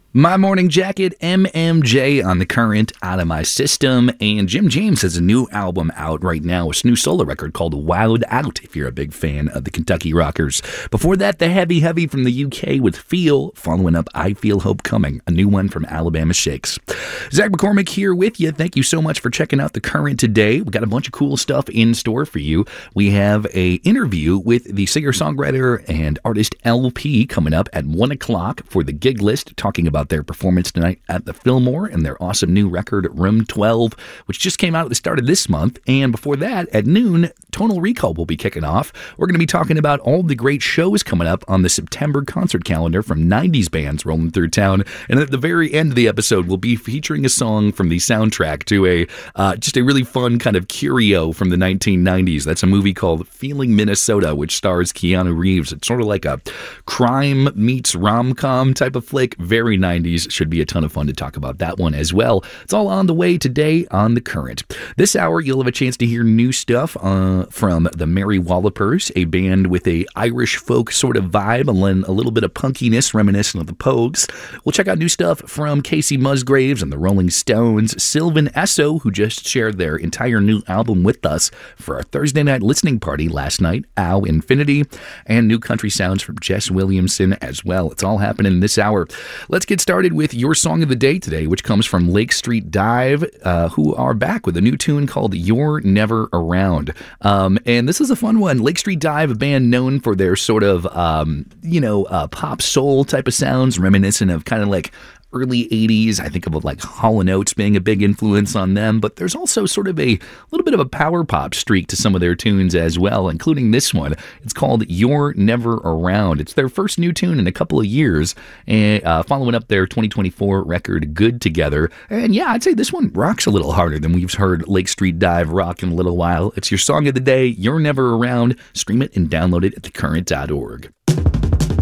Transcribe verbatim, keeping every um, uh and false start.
My Morning Jacket, M M J on The Current, Out of My System, and Jim James has a new album out right now, a new solo record called Wild Out, if you're a big fan of the Kentucky Rockers. Before that, the Heavy Heavy from the U K with Feel, following up I Feel Hope Coming, a new one from Alabama Shakes. Zach McCormick here with you. Thank you so much for checking out The Current today. We've got a bunch of cool stuff in store for you. We have a interview with the singer-songwriter and artist L P coming up at one o'clock for the gig list, talking about their performance tonight at the Fillmore and their awesome new record, Room twelve, which just came out at the start of this month. And before that, at noon, Tonal Recall will be kicking off. We're going to be talking about all the great shows coming up on the September concert calendar from nineties bands rolling through town. And at the very end of the episode, we'll be featuring a song from the soundtrack to a uh, just a really fun kind of curio from the nineteen nineties. That's a movie called Feeling Minnesota, which stars Keanu Reeves. It's sort of like a crime meets rom-com type of flick. Very nineties. Should be a ton of fun to talk about that one as well. It's all on the way today on The Current. This hour, you'll have a chance to hear new stuff uh, from the Mary Wallopers, a band with a Irish folk sort of vibe and a little bit of punkiness reminiscent of the Pogues. We'll check out new stuff from Casey Musgraves and the Rolling Stones, Sylvan Esso, who just shared their entire new album with us for our Thursday night listening party last night, Ow Infinity, and new country sounds from Jess Williamson as well. It's all happening this hour. Let's get started with your song of the day today, which comes from Lake Street Dive, uh, who are back with a new tune called You're Never Around. Um, and this is a fun one. Lake Street Dive, a band known for their sort of, um, you know, uh, pop soul type of sounds, reminiscent of kind of like early eighties. I think of like Hall and Oates being a big influence on them, but there's also sort of a little bit of a power pop streak to some of their tunes as well, including this one. It's called You're Never Around. It's their first new tune in a couple of years, and uh, following up their twenty twenty-four record Good Together. And yeah, I'd say this one rocks a little harder than we've heard Lake Street Dive rock in a little while. It's your song of the day, You're Never Around. Stream it and download it at the current dot org.